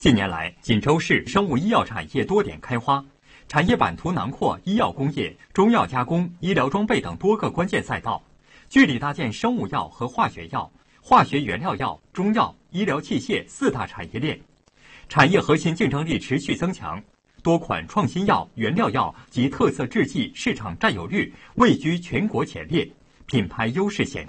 近年来，锦州市生物医药产业多点开花，产业版图囊括医药工业、中药加工、医疗装备等多个关键赛道，据理搭建生物药和化学药、化学原料药、中药、医疗器械四大产业链，产业核心竞争力持续增强，多款创新药、原料药及特色制剂市场占有率位居全国前列，品牌优势显著。